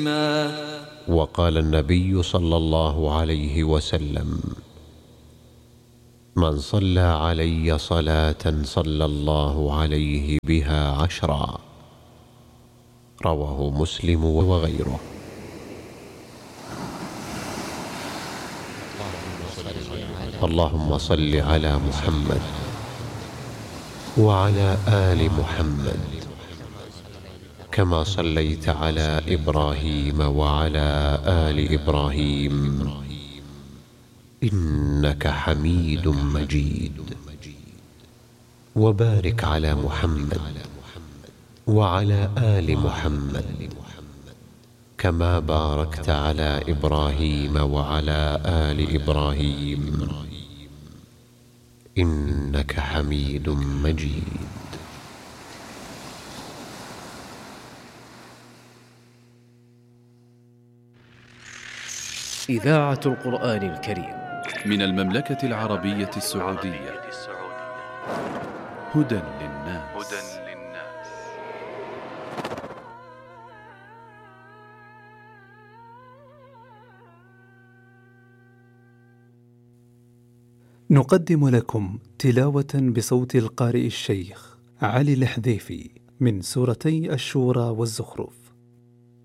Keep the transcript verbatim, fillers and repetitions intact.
وقال النبي صلى الله عليه وسلم: من صلى علي صلاة صلى الله عليه بها عشرا. رواه مسلم وغيره. اللهم صل على محمد وعلى آل محمد كما صليت على إبراهيم وعلى آل إبراهيم إنك حميد مجيد. وبارك على محمد وعلى آل محمد كما باركت على إبراهيم وعلى آل إبراهيم إنك حميد مجيد. إذاعة القرآن الكريم من المملكة العربية السعودية. هدى للناس. نقدم لكم تلاوة بصوت القارئ الشيخ علي الحذيفي من سورتي الشورى والزخرف.